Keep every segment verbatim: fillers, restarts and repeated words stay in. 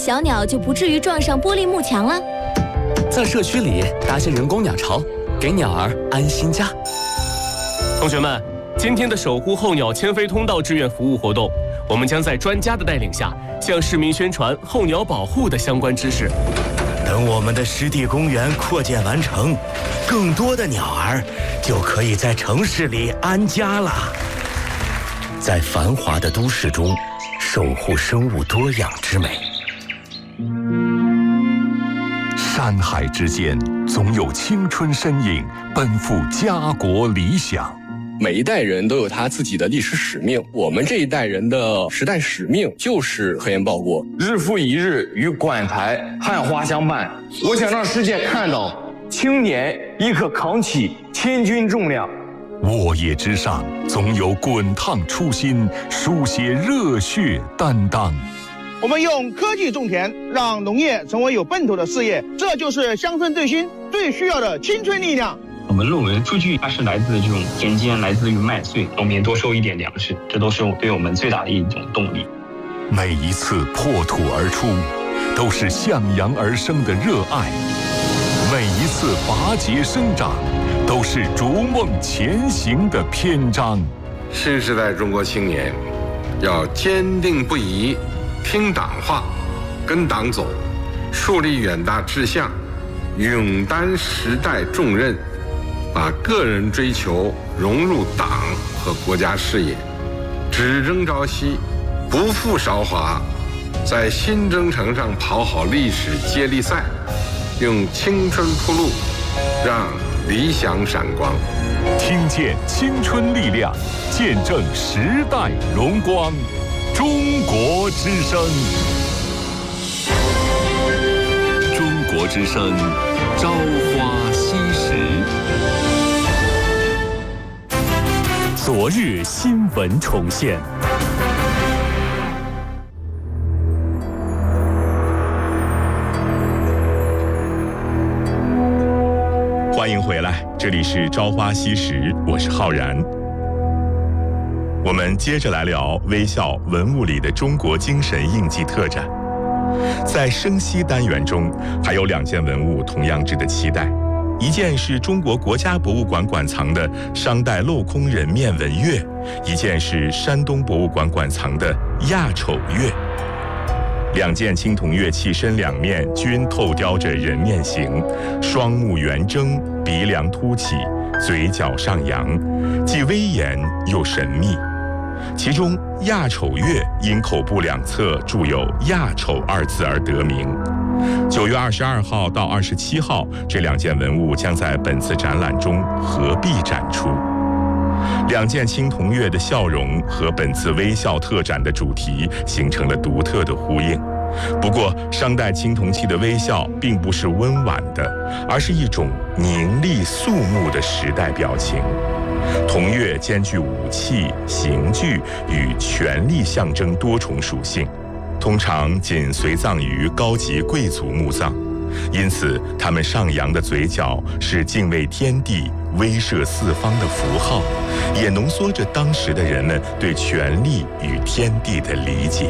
小鸟就不至于撞上玻璃幕墙了。 在社区里搭些人工鸟巢，给鸟儿安心家。 同学们，今天的守护候鸟迁飞通道志愿服务活动，我们将在专家的带领下，向市民宣传候鸟保护的相关知识。 等我们的湿地公园扩建完成，更多的鸟儿就可以在城市里安家了。在繁华的都市中，守护生物多样之美。 山海之间，总有青春身影奔赴家国理想。 每一代人都有他自己的历史使命，我们这一代人的时代使命就是科研报国。 日复一日与馆台汉花相伴，我想让世界看到青年亦可扛起千钧重量。 沃野之上，总有滚烫初心，书写热血担当。 我们用科技种田，让农业成为有奔头的事业，这就是乡村振兴最需要的青春力量。 我们论文数据它是来自这种田间，来自于麦穗，农民多收一点粮食，这都是对我们最大的一种动力。 每一次破土而出，都是向阳而生的热爱；每一次拔节生长，都是逐梦前行的篇章。 新时代中国青年要坚定不移听党话，跟党走，树立远大志向，勇担时代重任，把个人追求融入党和国家事业，只争朝夕，不负韶华，在新征程上跑好历史接力赛，用青春铺路，让理想闪光。 听见青春力量，见证时代荣光。中国之声， 中国之声，朝花夕拾。 昨日新闻重现。 欢迎回来，这里是朝花夕拾，我是浩然。我们接着来聊微笑文物里的中国精神印记特展。在生息单元中，还有两件文物同样值得期待。一件是中国国家博物馆馆藏的商代镂空人面纹月，一件是山东博物馆馆藏的亚丑月。两件青铜乐器身两面均透雕着人面形，双目圆睁，鼻梁凸起，嘴角上扬，既威严又神秘。其中亚丑月因口部两侧铸有亚丑二字而得名。九月二十二号到二十七号，这两件文物将在本次展览中合璧展出。两件青铜月的笑容和本次微笑特展的主题形成了独特的呼应。不过，商代青铜器的微笑并不是温婉的，而是一种凝厉肃穆的时代表情。铜月兼具武器、刑具与权力象征多重属性，通常仅随葬于高级贵族墓葬，因此他们上扬的嘴角是敬畏天地、威慑四方的符号，也浓缩着当时的人们对权力与天地的理解。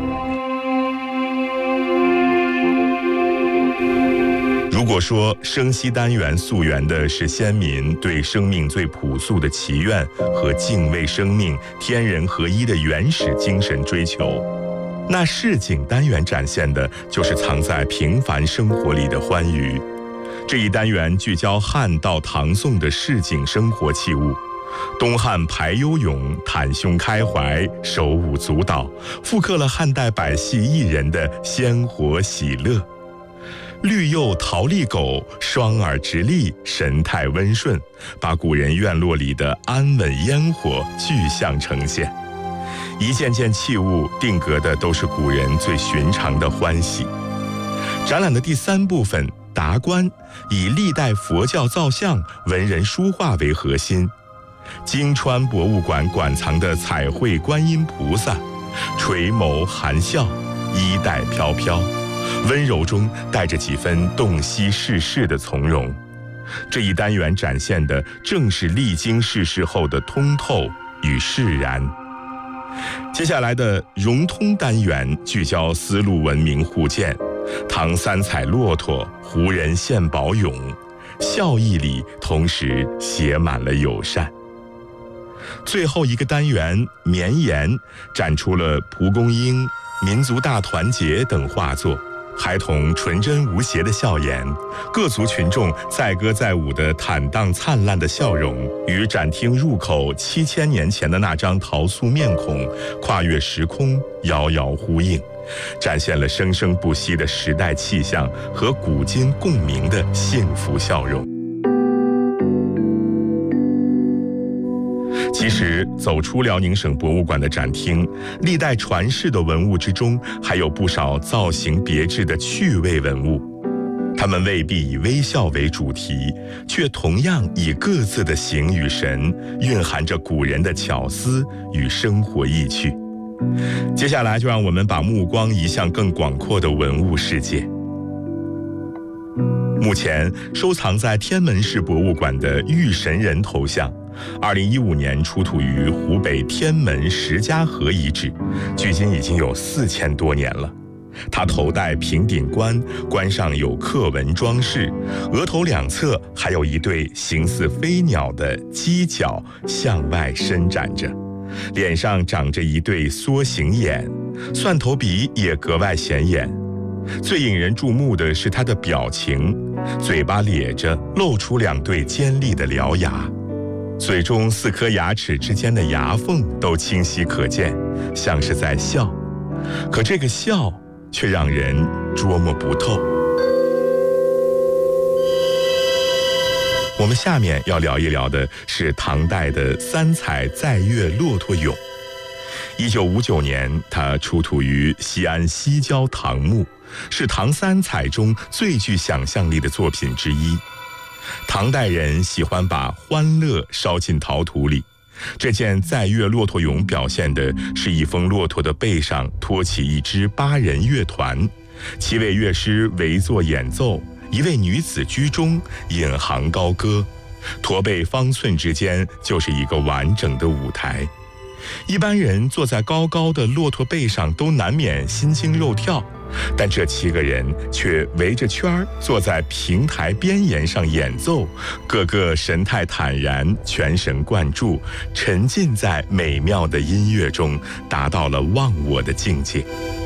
如果说生息单元溯源的是先民对生命最朴素的祈愿和敬畏生命、天人合一的原始精神追求，那市井单元展现的就是藏在平凡生活里的欢愉。这一单元聚焦汉到唐宋的市井生活器物，东汉排忧咏、袒胸开怀、手舞足蹈，复刻了汉代百戏艺人的鲜活喜乐。绿釉陶丽狗双耳直立，神态温顺，把古人院落里的安稳烟火具象呈现。一件件器物定格的都是古人最寻常的欢喜。展览的第三部分达观，以历代佛教造像、文人书画为核心。金川博物馆馆藏的彩绘观音菩萨，垂眸含笑，衣带飘飘，温柔中带着几分洞悉世事的从容。这一单元展现的正是历经世事后的通透与释然。 接下来的融通单元聚焦丝路文明互鉴，唐三彩骆驼，胡人献宝俑，笑意里同时写满了友善。最后一个单元绵延展出了蒲公英、民族大团结等画作，孩童纯真无邪的笑颜，各族群众载歌载舞的坦荡灿烂的笑容，与展厅入口七千年前的那张陶塑面孔跨越时空，遥遥呼应，展现了生生不息的时代气象和古今共鸣的幸福笑容。其实走出辽宁省博物馆的展厅，历代传世的文物之中，还有不少造型别致的趣味文物。它们未必以微笑为主题，却同样以各自的形与神，蕴含着古人的巧思与生活意趣。接下来就让我们把目光移向更广阔的文物世界。目前收藏在天门市博物馆的玉神人头像，二零一五年出土于湖北天门石家河遗址，距今已经有四千多年了。它头戴平顶冠，冠上有刻纹装饰，额头两侧还有一对形似飞鸟的犄角向外伸展着，脸上长着一对缩形眼，蒜头鼻也格外显眼。最引人注目的是它的表情，嘴巴咧着，露出两对尖利的獠牙，嘴中四颗牙齿之间的牙缝都清晰可见，像是在笑。可这个笑却让人捉摸不透。我们下面要聊一聊的是唐代的三彩载月骆驼俑。一九五九年，它出土于西安西郊唐墓，是唐三彩中最具想象力的作品之一。唐代人喜欢把欢乐烧进陶土里，这件载月骆驼俑表现的是一峰骆驼的背上托起一支八人乐团，七位乐师围坐演奏，一位女子居中引吭高歌，驼背方寸之间就是一个完整的舞台。一般人坐在高高的骆驼背上都难免心惊肉跳，但这七个人却围着圈儿坐在平台边沿上演奏，个个神态坦然，全神贯注，沉浸在美妙的音乐中，达到了忘我的境界。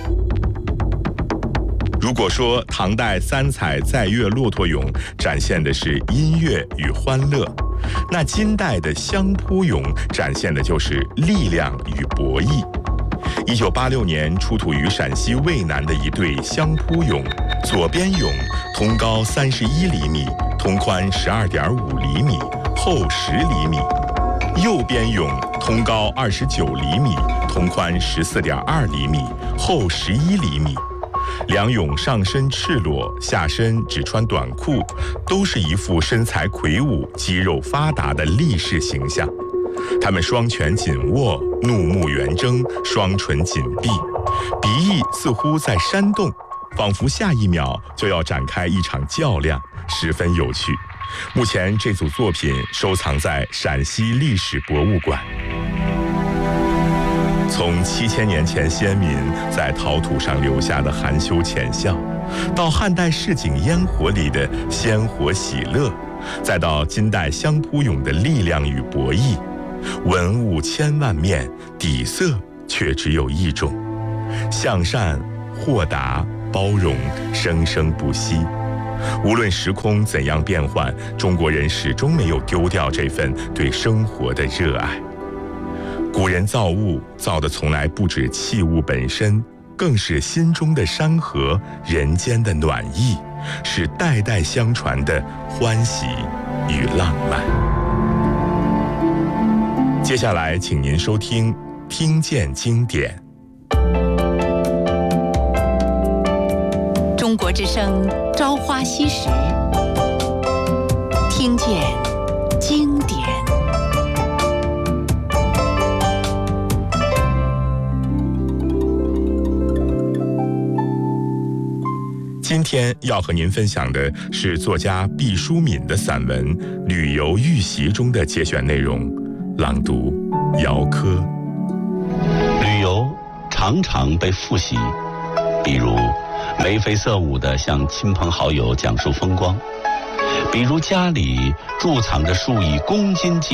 如果说唐代三彩载月骆驼俑展现的是音乐与欢乐，那金代的相扑俑展现的就是力量与博弈。一九八六年出土于陕西渭南的一对相扑俑，左边俑通高三十一厘米，通宽十二点五厘米，厚十厘米；右边俑通高二十九厘米，通宽十四点二厘米，厚十一厘米。两俑上身赤裸，下身只穿短裤，都是一副身材魁梧、肌肉发达的力士形象。他们双拳紧握，怒目圆睁，双唇紧闭，鼻翼似乎在扇动，仿佛下一秒就要展开一场较量，十分有趣。目前这组作品收藏在陕西历史博物馆。从七千年前先民在陶土上留下的含羞浅笑，到汉代市井烟火里的鲜活喜乐，再到金代相扑俑的力量与博弈，文物千万面，底色却只有一种：向善、豁达、包容，生生不息。无论时空怎样变换，中国人始终没有丢掉这份对生活的热爱。古人造物造的从来不止器物本身，更是心中的山河，人间的暖意，是代代相传的欢喜与浪漫。接下来请您收听《听见经典》。 中国之声朝花夕拾，听见经典。 今天要和您分享的是作家毕淑敏的散文《旅游预习》中的节选内容，朗读姚科。 常常被复习，比如眉飞色舞地向亲朋好友讲述风光，比如家里贮藏着数以公斤计